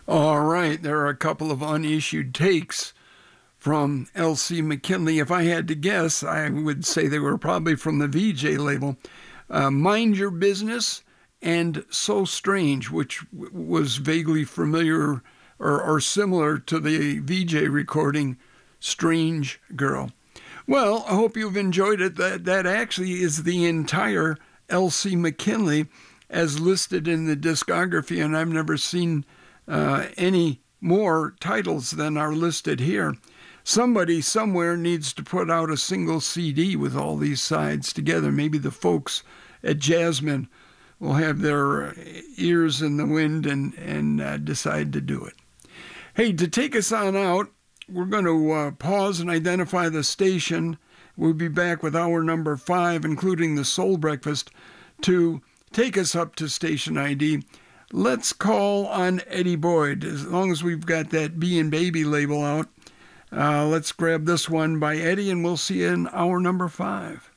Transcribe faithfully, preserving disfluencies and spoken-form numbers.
All right, there are a couple of unissued takes from L C McKinley. If I had to guess, I would say they were probably from the V J label. Uh, Mind Your Business and So Strange, which was vaguely familiar or, or similar to the V J recording, Strange Girl. Well, I hope you've enjoyed it. That, that actually is the entire L C McKinley as listed in the discography, and I've never seen uh, any more titles than are listed here. Somebody somewhere needs to put out a single C D with all these sides together. Maybe the folks at Jasmine will have their ears in the wind and, and uh, decide to do it. Hey, to take us on out, we're going to uh, pause and identify the station. We'll be back with hour number five, including the Soul Breakfast, to take us up to station I D. Let's call on Eddie Boyd. As long as we've got that Bee and Baby label out, uh, let's grab this one by Eddie, and we'll see you in hour number five.